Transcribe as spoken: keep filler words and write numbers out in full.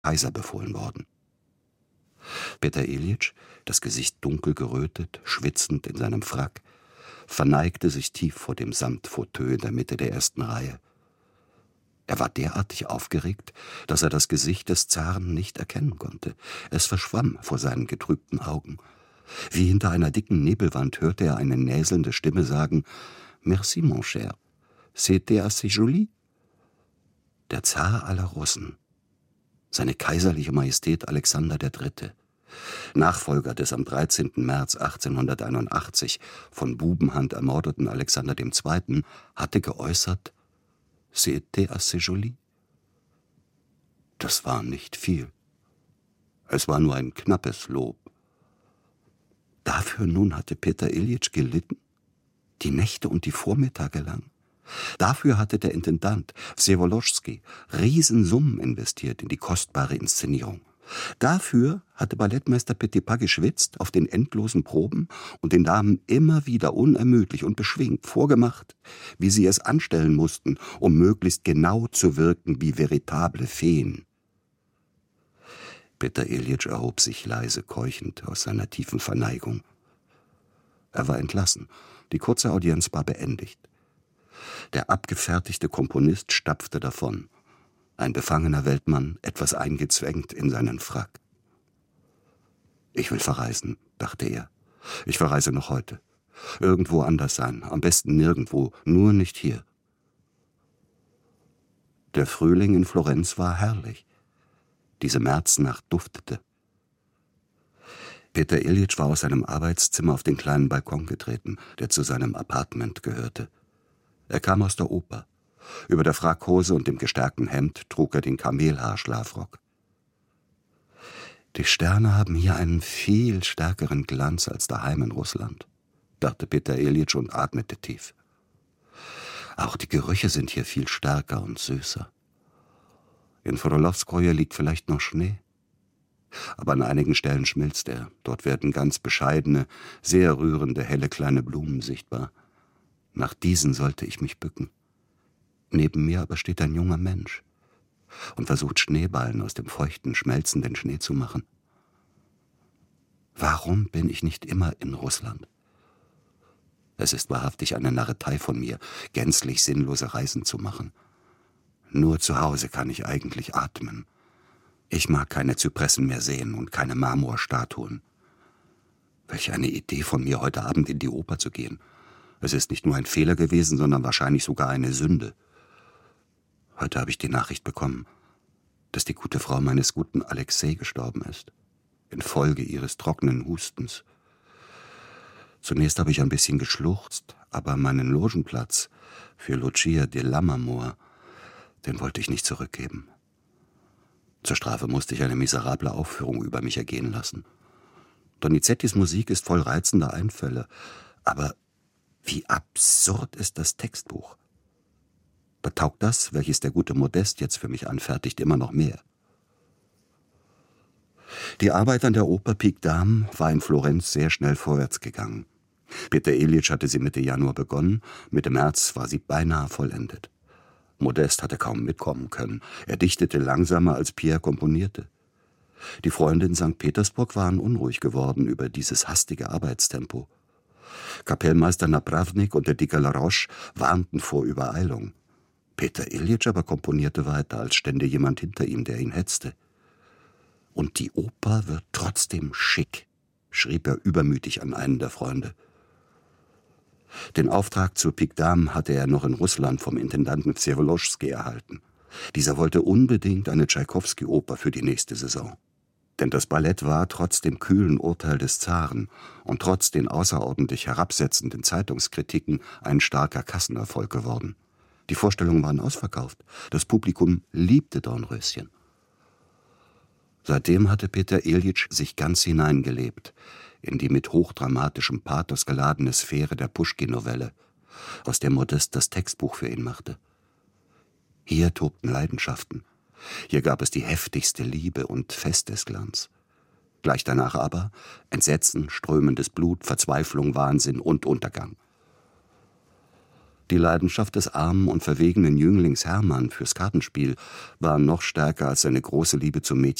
Kaiser befohlen worden. Peter Iljitsch, das Gesicht dunkel gerötet, schwitzend in seinem Frack, verneigte sich tief vor dem Samtfauteuil in der Mitte der ersten Reihe. Er war derartig aufgeregt, dass er das Gesicht des Zaren nicht erkennen konnte. Es verschwamm vor seinen getrübten Augen. Wie hinter einer dicken Nebelwand hörte er eine näselnde Stimme sagen: »Merci, mon cher. C'était assez joli.« Der Zar aller Russen, seine kaiserliche Majestät Alexander der Dritte, Nachfolger des am dreizehnten März achtzehnhunderteinundachtzig von Bubenhand ermordeten Alexander dem Zweiten, hatte geäußert: »C'était assez joli.« Das war nicht viel. Es war nur ein knappes Lob. Dafür nun hatte Peter Iljitsch gelitten? Die Nächte und die Vormittage lang? Dafür hatte der Intendant Wsewolowski Riesensummen investiert in die kostbare Inszenierung. Dafür hatte Ballettmeister Petipa geschwitzt auf den endlosen Proben und den Damen immer wieder unermüdlich und beschwingt vorgemacht, wie sie es anstellen mussten, um möglichst genau zu wirken wie veritable Feen. Peter Iljitsch erhob sich leise keuchend aus seiner tiefen Verneigung. Er war entlassen, die kurze Audienz war beendigt. Der abgefertigte Komponist stapfte davon, ein befangener Weltmann, etwas eingezwängt in seinen Frack. »Ich will verreisen«, dachte er. »Ich verreise noch heute. Irgendwo anders sein, am besten nirgendwo, nur nicht hier.« Der Frühling in Florenz war herrlich. Diese Märznacht duftete. Peter Iljitsch war aus seinem Arbeitszimmer auf den kleinen Balkon getreten, der zu seinem Appartement gehörte. Er kam aus der Oper. Über der Frackhose und dem gestärkten Hemd trug er den Kamelhaarschlafrock. »Die Sterne haben hier einen viel stärkeren Glanz als daheim in Russland«, dachte Peter Iljitsch und atmete tief. »Auch die Gerüche sind hier viel stärker und süßer. In Frolowskoje liegt vielleicht noch Schnee. Aber an einigen Stellen schmilzt er. Dort werden ganz bescheidene, sehr rührende, helle kleine Blumen sichtbar. Nach diesen sollte ich mich bücken. Neben mir aber steht ein junger Mensch und versucht Schneeballen aus dem feuchten, schmelzenden Schnee zu machen. Warum bin ich nicht immer in Russland? Es ist wahrhaftig eine Narretei von mir, gänzlich sinnlose Reisen zu machen. Nur zu Hause kann ich eigentlich atmen. Ich mag keine Zypressen mehr sehen und keine Marmorstatuen. Welch eine Idee von mir, heute Abend in die Oper zu gehen. Es ist nicht nur ein Fehler gewesen, sondern wahrscheinlich sogar eine Sünde. Heute habe ich die Nachricht bekommen, dass die gute Frau meines guten Alexei gestorben ist, infolge ihres trockenen Hustens. Zunächst habe ich ein bisschen geschluchzt, aber meinen Logenplatz für Lucia de Lammermoor, den wollte ich nicht zurückgeben. Zur Strafe musste ich eine miserable Aufführung über mich ergehen lassen. Donizettis Musik ist voll reizender Einfälle, aber wie absurd ist das Textbuch. Da taugt das, welches der gute Modest jetzt für mich anfertigt, immer noch mehr. Die Arbeit an der Oper Pique Dame war in Florenz sehr schnell vorwärts gegangen. Peter Iljitsch hatte sie Mitte Januar begonnen, Mitte März war sie beinahe vollendet. Modest hatte kaum mitkommen können. Er dichtete langsamer, als Pierre komponierte. Die Freunde in Sankt Petersburg waren unruhig geworden über dieses hastige Arbeitstempo. Kapellmeister Napravnik und der Dicke Laroche warnten vor Übereilung. Peter Iljitsch aber komponierte weiter, als stände jemand hinter ihm, der ihn hetzte. »Und die Oper wird trotzdem schick«, schrieb er übermütig an einen der Freunde. Den Auftrag zur Pique Dame hatte er noch in Russland vom Intendanten Wsewolowski erhalten. Dieser wollte unbedingt eine Tschaikowski-Oper für die nächste Saison. Denn das Ballett war trotz dem kühlen Urteil des Zaren und trotz den außerordentlich herabsetzenden Zeitungskritiken ein starker Kassenerfolg geworden. Die Vorstellungen waren ausverkauft. Das Publikum liebte Dornröschen. Seitdem hatte Peter Iljitsch sich ganz hineingelebt in die mit hochdramatischem Pathos geladene Sphäre der Puschkin-Novelle, aus der Modest das Textbuch für ihn machte. Hier tobten Leidenschaften. Hier gab es die heftigste Liebe und Festesglanz. Gleich danach aber Entsetzen, strömendes Blut, Verzweiflung, Wahnsinn und Untergang. Die Leidenschaft des armen und verwegenen Jünglings Hermann fürs Kartenspiel war noch stärker als seine große Liebe zum Mädchen